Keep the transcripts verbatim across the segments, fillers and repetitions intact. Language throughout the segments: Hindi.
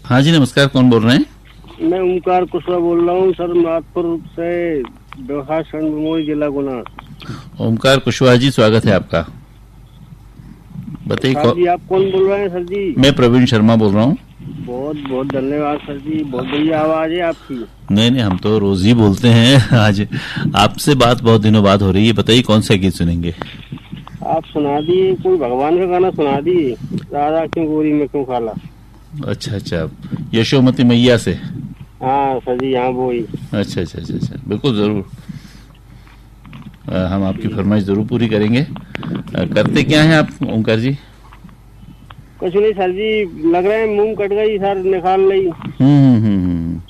हाँ जी नमस्कार, कौन बोल रहे हैं? मैं ओमकार कुशवाहा बोल रहा हूँ सर, नागपुर से, व्यवहार संगमोई, जिला गुना। ओमकार कुशवाहा जी, स्वागत है आपका। बताइए। सर जी आप कौन बोल रहे हैं सर जी? मैं प्रवीण शर्मा बोल रहा हूँ। बहुत बहुत धन्यवाद सर जी, बहुत बढ़िया आवाज है आपकी। नहीं नहीं, हम तो रोज ही बोलते हैं। आज आपसे बात बहुत दिनों बाद हो रही है। बताइए कौन सा गीत सुनेंगे? आप सुना दिए, कोई भगवान का गाना सुना दिए, राधा क्यों गोरी में क्यों खाला। अच्छा अच्छा, यशोमती मैया से। हाँ सर जी, हाँ वो ही। अच्छा अच्छा अच्छा अच्छा, बिल्कुल जरूर। आ, हम आपकी फरमाइश जरूर पूरी करेंगे। आ, करते क्या हैं आप ओमकार जी? कुछ नहीं सर जी, लग रहे हैं मूंग कट गई सर, निकाल ली। हम्म हम्म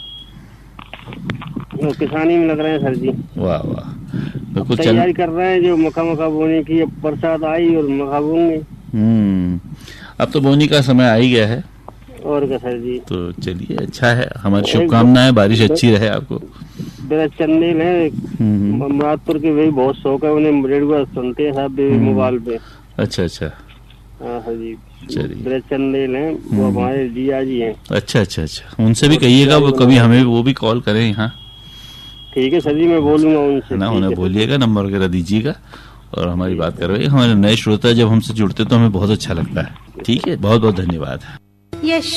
तो किसानी में लग रहे हैं सर जी। वाह वाह, बिल्कुल तैयारी कर रहे हैं जो मक्का मक्का बोने की। अब बरसात आई और मक्का बोएंगे। हम्म अब तो बोनी का समय आ ही गया है। और क्या सर जी। तो चलिए, अच्छा है, हमारी शुभकामनाएं, बारिश अच्छी रहे आपको। मेरा चंदेल है मुरादपुर के, वही बहुत शौक है उन्हें, रेडियो सुनते हैं साहब मोबाइल पे। अच्छा अच्छा, हाँ सर जी, चलिए। चंदेल हैं वो हमारे जिया जी हैं। अच्छा अच्छा अच्छा, उनसे भी कहिएगा वो कभी हमें वो भी कॉल करें यहाँ। ठीक है सर जी, मैं बोलूंगा उनसे ना, उन्हें बोलिएगा, नंबर वगैरह दीजिएगा और हमारी बात करवाइए। हमारे नए श्रोता जब हमसे जुड़ते तो हमें बहुत अच्छा लगता है। ठीक है, बहुत बहुत धन्यवाद।